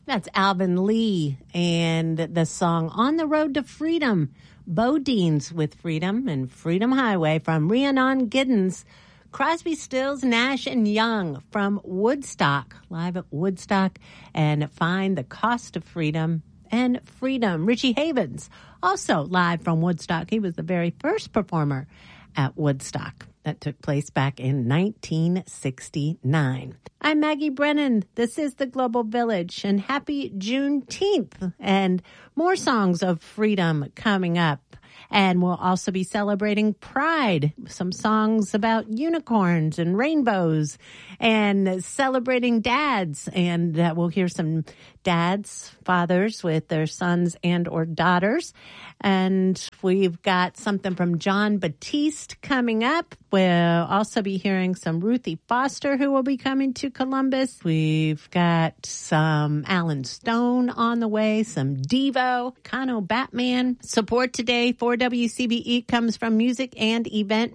That's Alvin Lee and the song On the Road to Freedom. Bodines with Freedom and Freedom Highway from Rhiannon Giddens. Crosby, Stills, Nash and Young from Woodstock, live at Woodstock, and Find the Cost of Freedom and Freedom. Richie Havens, also live from Woodstock. He was the very first performer at Woodstock. That took place back in 1969. I'm Maggie Brennan. This is the Global Village, and happy Juneteenth. And more songs of freedom coming up. And we'll also be celebrating Pride, some songs about unicorns and rainbows, and celebrating dads. And we'll hear some dads, fathers with their sons and or daughters. And we've got something from John Batiste coming up. We'll also be hearing some Ruthie Foster, who will be coming to Columbus. We've got some Alan Stone on the way, some Devo, Kano Batman. Support today for WCBE comes from music and event